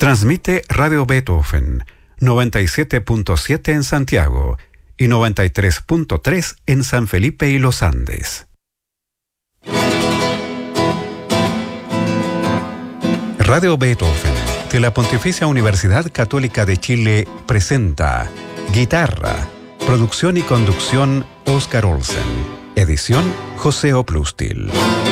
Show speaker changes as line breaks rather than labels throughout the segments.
Transmite Radio Beethoven, 97.7 en Santiago y 93.3 en San Felipe y Los Andes. Radio Beethoven, de la Pontificia Universidad Católica de Chile, presenta Guitarra, producción y conducción Óscar Olsen, edición José Oplustil.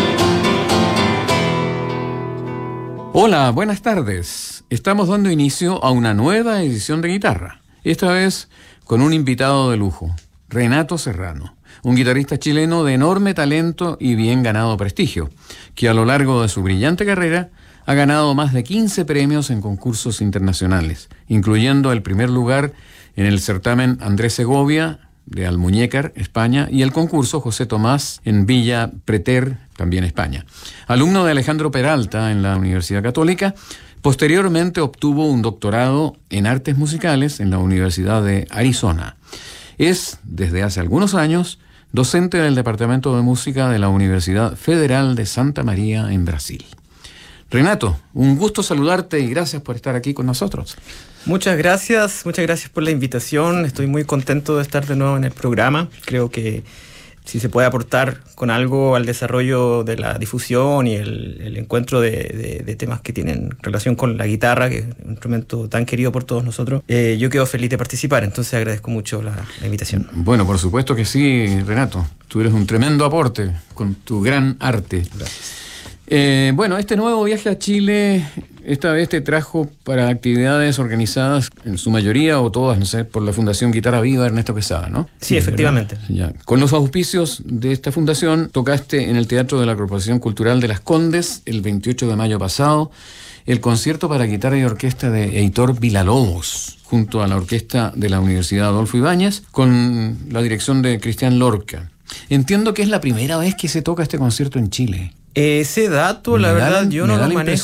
Hola, buenas tardes. Estamos dando inicio a una nueva edición de Guitarra, esta vez con un invitado de lujo, Renato Serrano, un guitarrista chileno de enorme talento y bien ganado prestigio, que a lo largo de su brillante carrera ha ganado más de 15 premios en concursos internacionales, incluyendo el primer lugar en el certamen Andrés Segovia de Almuñécar, España, y el concurso José Tomás en Villa Preter, también España. Alumno de Alejandro Peralta en la Universidad Católica, posteriormente obtuvo un doctorado en artes musicales en la Universidad de Arizona. Es, desde hace algunos años, docente del Departamento de Música de la Universidad Federal de Santa María en Brasil. Renato, un gusto saludarte y gracias por estar aquí con nosotros.
Muchas gracias por la invitación. Estoy muy contento de estar de nuevo en el programa. Creo que si se puede aportar con algo al desarrollo de la difusión y el encuentro de temas que tienen relación con la guitarra, que es un instrumento tan querido por todos nosotros, yo quedo feliz de participar, entonces agradezco mucho la invitación.
Bueno, por supuesto que sí, Renato. Tú eres un tremendo aporte con tu gran arte.
Gracias.
Bueno, este nuevo viaje a Chile esta vez te trajo para actividades organizadas en su mayoría o todas, no sé, por la Fundación Guitarra Viva Ernesto Quesada, ¿no?
Sí, efectivamente.
Ya. Con los auspicios de esta fundación tocaste en el Teatro de la Corporación Cultural de Las Condes el 28 de mayo pasado el concierto para guitarra y orquesta de Heitor Villalobos, junto a la orquesta de la Universidad Adolfo Ibáñez, con la dirección de Cristian Lorca. Entiendo que es la primera vez que se toca este concierto en Chile.
Ese dato, la verdad, yo no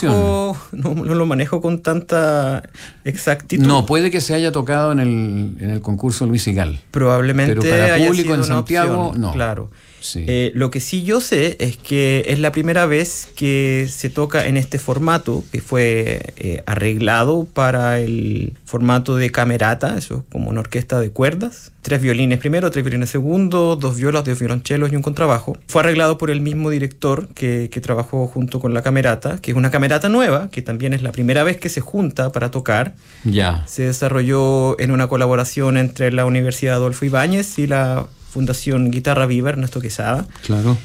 lo manejo con tanta exactitud.
No, puede que se haya tocado en el concurso Luis Sigal.
Probablemente
pero para
haya
público
sido
en Santiago,
opción,
no.
Claro.
Sí.
Lo que sí yo sé es que es la primera vez que se toca en este formato, que fue arreglado para el formato de camerata, eso como una orquesta de cuerdas. 3 violines primero, 3 violines segundo, 2 violas, 2 violonchelos y un contrabajo. Fue arreglado por el mismo director que trabajó junto con la camerata, que es una camerata nueva, que también es la primera vez que se junta para tocar.
Ya.
Se desarrolló en una colaboración entre la Universidad Adolfo Ibáñez y la Fundación Guitarra Viva Ernesto Quesada.
Claro.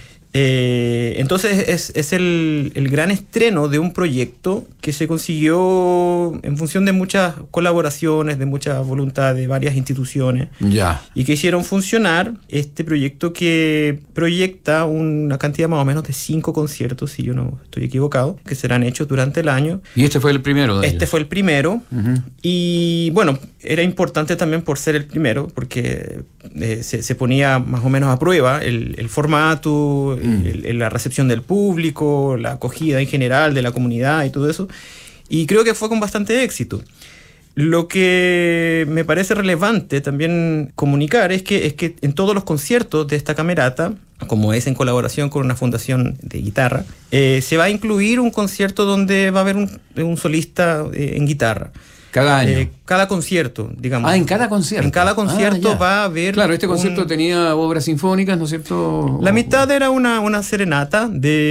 Entonces es el gran estreno de un proyecto que se consiguió en función de muchas colaboraciones, de mucha voluntad de varias instituciones,
Ya.
y que hicieron funcionar este proyecto que proyecta una cantidad más o menos de 5 conciertos, si yo no estoy equivocado, que serán hechos durante el año.
Y este fue el primero de ellos.
Este fue el primero.
Uh-huh.
Y bueno, era importante también por ser el primero, porque se ponía más o menos a prueba el formato, la recepción del público, la acogida en general de la comunidad y todo eso. Y creo que fue con bastante éxito. Lo que me parece relevante también comunicar es que en todos los conciertos de esta camerata, como es en colaboración con una fundación de guitarra, se va a incluir un concierto donde va a haber un solista en guitarra.
Cada año.
Cada concierto, digamos.
En cada concierto.
En cada concierto va a haber...
Claro, este concierto tenía obras sinfónicas, ¿no es cierto?
La mitad era una serenata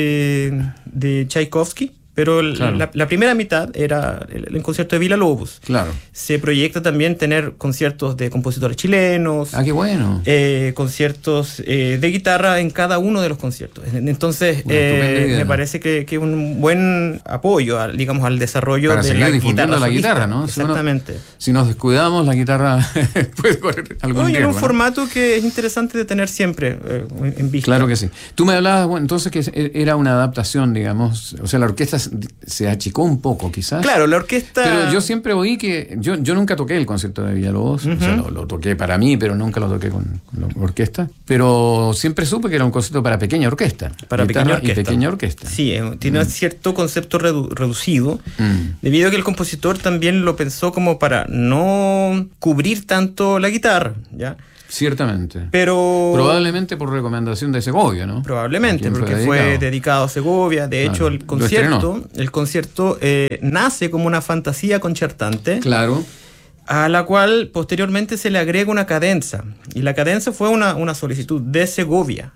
de Tchaikovsky, pero
claro.
la primera mitad era el concierto de Villalobos.
Claro.
Se proyecta también tener conciertos de compositores chilenos.
Ah, qué bueno.
Conciertos de guitarra en cada uno de los conciertos. Entonces, me parece que es un buen apoyo, digamos, al desarrollo
para
de
seguir
la
difundiendo
guitarra
la
solista.
guitarra, ¿no?
Exactamente.
Si nos descuidamos, la guitarra puede correr algún riesgo,
en un
¿no?
formato que es interesante de tener siempre en vista.
Claro que sí. Tú me hablabas, bueno, entonces que era una adaptación, digamos, o sea, la orquesta se achicó un poco, quizás.
Claro, la orquesta...
Pero yo siempre oí que... Yo nunca toqué el concierto de Villalobos, o sea, lo toqué para mí, pero nunca lo toqué con la orquesta. Pero siempre supe que era un concierto para pequeña orquesta.
Para pequeña orquesta.
Y pequeña orquesta.
Sí, tiene cierto concepto reducido, debido a que el compositor también lo pensó como para no cubrir tanto la guitarra, ¿ya?
Ciertamente.
Pero
probablemente por recomendación de Segovia, ¿no?
Probablemente, porque fue dedicado a Segovia. De hecho, el concierto nace como una fantasía concertante.
Claro.
A la cual posteriormente se le agrega una cadenza. Y la cadenza fue una solicitud de Segovia.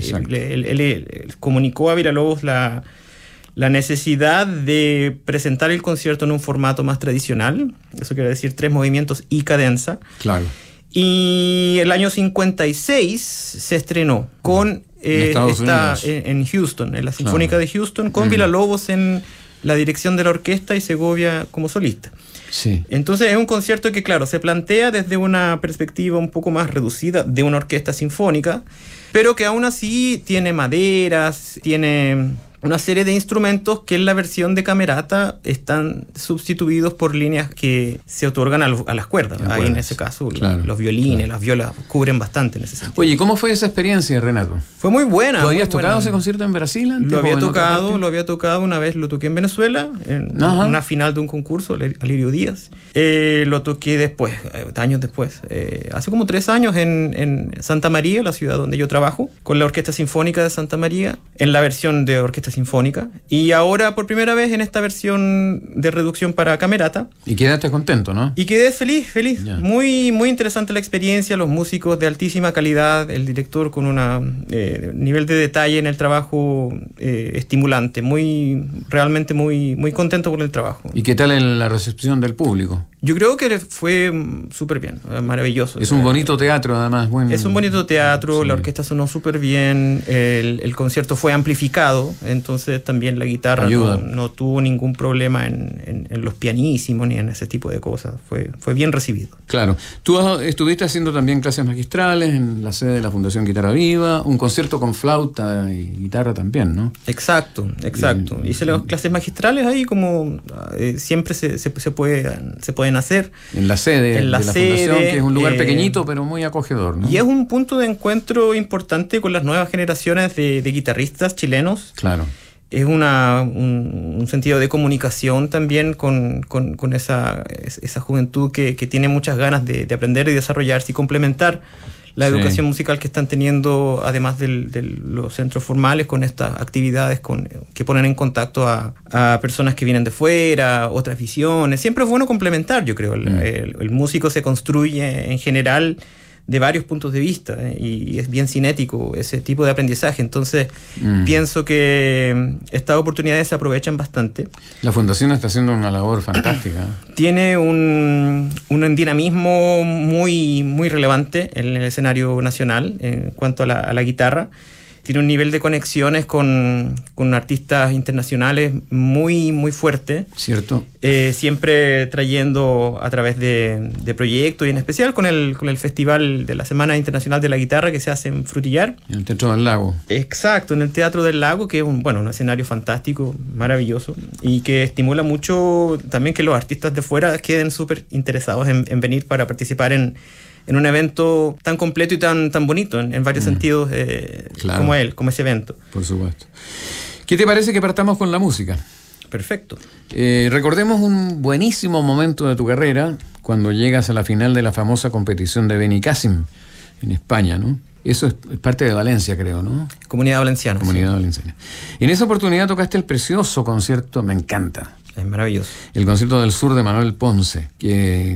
Él comunicó a Villalobos la necesidad de presentar el concierto en un formato más tradicional. Eso quiere decir 3 movimientos y cadenza.
Claro.
Y el año 56 se estrenó con en Houston, en la Sinfónica de Houston, con Villalobos en la dirección de la orquesta y Segovia como solista.
Sí.
Entonces es un concierto que, claro, se plantea desde una perspectiva un poco más reducida de una orquesta sinfónica, pero que aún así tiene maderas, tiene una serie de instrumentos que en la versión de camerata están sustituidos por líneas que se otorgan a las cuerdas. Ahí en ese caso, claro, los violines, las violas cubren bastante en ese sentido.
Oye, ¿cómo fue esa experiencia, Renato?
Fue muy buena.
¿Tú habías tocado ese concierto en Brasil antes?
Lo había tocado una vez, lo toqué en Venezuela, en una final de un concurso, Alirio Díaz. Lo toqué después, años después, hace como 3 años en Santa María, la ciudad donde yo trabajo, con la Orquesta Sinfónica de Santa María, en la versión de orquesta sinfónica, y ahora por primera vez en esta versión de reducción para camerata.
Y quedaste contento, ¿no?
Y quedé feliz. Muy, muy interesante la experiencia, los músicos de altísima calidad, el director con un nivel de detalle en el trabajo estimulante, realmente muy contento con el trabajo.
¿Y qué tal la recepción del público?
Yo creo que fue súper bien, maravilloso.
Es un bonito teatro, además.
Es un bonito teatro, sí. La orquesta sonó súper bien, el concierto fue amplificado, entonces también la guitarra no tuvo ningún problema en los pianísimos ni en ese tipo de cosas. Fue bien recibido.
Claro. Tú estuviste haciendo también clases magistrales en la sede de la Fundación Guitarra Viva, un concierto con flauta y guitarra también, ¿no?
Exacto. Hice las clases magistrales ahí como siempre se pueden hacer.
En la sede de la Fundación, que es un lugar pequeñito pero muy acogedor, ¿no?
Y es un punto de encuentro importante con las nuevas generaciones de guitarristas chilenos.
Claro.
Es un sentido de comunicación también con esa juventud que tiene muchas ganas de aprender y desarrollarse y complementar la educación musical que están teniendo, además de los centros formales, con estas actividades que ponen en contacto a personas que vienen de fuera, otras visiones. Siempre es bueno complementar, yo creo. El músico se construye en general de varios puntos de vista, y es bien cinético ese tipo de aprendizaje. Entonces pienso que estas oportunidades se aprovechan bastante.
La Fundación está haciendo una labor fantástica.
Tiene un dinamismo muy, muy relevante en el escenario nacional en cuanto a la guitarra. Tiene un nivel de conexiones con artistas internacionales muy, muy fuerte.
Cierto.
Siempre trayendo a través de proyectos, y en especial con el festival de la Semana Internacional de la Guitarra que se hace en Frutillar.
En el Teatro del Lago.
Exacto, en el Teatro del Lago, que es un escenario fantástico, maravilloso, y que estimula mucho también que los artistas de fuera queden súper interesados en venir para participar en un evento tan completo y tan bonito en varios sentidos, claro, como ese evento.
Por supuesto. ¿Qué te parece que partamos con la música?
Perfecto.
Recordemos un buenísimo momento de tu carrera cuando llegas a la final de la famosa competición de Benicàssim en España, ¿no? Eso es parte de Valencia, creo, ¿no?
Comunidad Valenciana.
Comunidad Valenciana. Y en esa oportunidad tocaste el precioso concierto, me encanta.
Es maravilloso.
El concierto del sur de Manuel Ponce, que,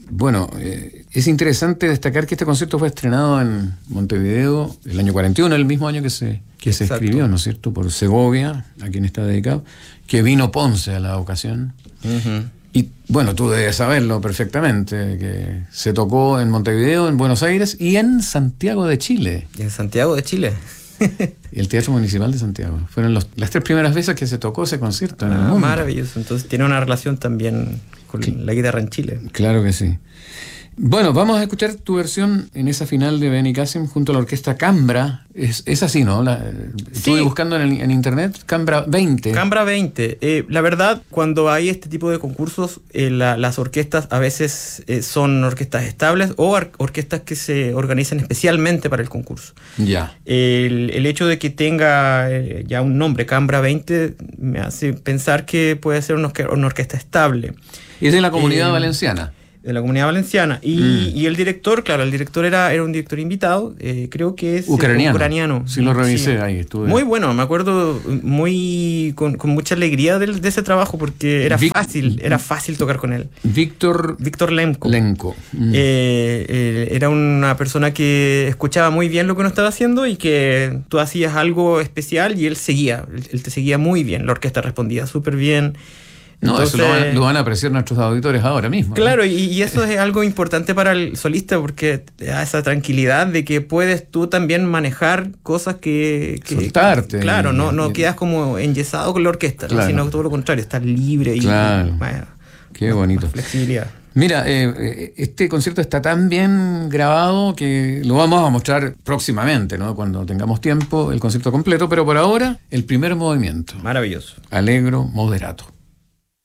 es interesante destacar que este concierto fue estrenado en Montevideo el año 41, el mismo año que se escribió, ¿no es cierto?, por Segovia, a quien está dedicado, que vino Ponce a la ocasión. Uh-huh. Y tú debes saberlo perfectamente, que se tocó en Montevideo, en Buenos Aires y en Santiago de Chile.
¿Y en Santiago de Chile?
Y el Teatro Municipal de Santiago. Fueron las 3 primeras veces que se tocó ese concierto en el mundo.
Maravilloso. Entonces tiene una relación también con la guitarra en Chile.
Claro que sí. Bueno, vamos a escuchar tu versión en esa final de Benicàssim junto a la orquesta Cambra. Es así, ¿no? Estuve buscando en internet, Cambra 20.
Cambra 20. La verdad, cuando hay este tipo de concursos, las orquestas a veces son orquestas estables o orquestas que se organizan especialmente para el concurso.
Ya.
El hecho de que tenga ya un nombre, Cambra 20, me hace pensar que puede ser una orquesta estable.
¿Es de la Comunidad Valenciana?
de la Comunidad Valenciana. Y el director, claro, el director era un director invitado, creo que es ucraniano.
Sí, lo revisé, ahí estuve.
Muy bueno, me acuerdo con mucha alegría de ese trabajo, porque era fácil tocar con él.
Víctor Lemko.
Era una persona que escuchaba muy bien lo que uno estaba haciendo y que tú hacías algo especial y él te seguía muy bien, la orquesta respondía súper bien.
No, entonces, eso lo van a apreciar nuestros auditores ahora mismo.
Claro, ¿no? y eso es algo importante para el solista, porque te da esa tranquilidad de que puedes tú también manejar cosas que
soltarte.
Claro, no quedas como enyesado con la orquesta, claro, ¿no? Sino todo lo contrario, estás libre.
Claro.
Bueno,
qué bonito.
Flexibilidad.
Mira, este concierto está tan bien grabado que lo vamos a mostrar próximamente, ¿no? Cuando tengamos tiempo, el concierto completo, pero por ahora, el primer movimiento.
Maravilloso.
Allegro moderato.